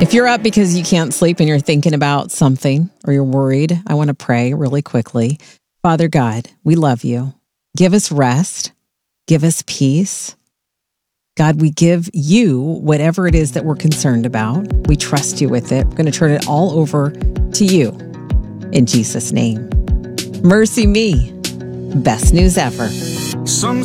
If you're up because you can't sleep and you're thinking about something or you're worried, I want to pray really quickly. Father God, we love you. Give us rest. Give us peace. God, we give you whatever it is that we're concerned about. We trust you with it. We're going to turn it all over to you in Jesus' name. Mercy me. Best news ever.